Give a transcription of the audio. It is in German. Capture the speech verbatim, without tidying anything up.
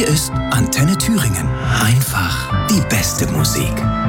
Hier ist Antenne Thüringen. Einfach die beste Musik.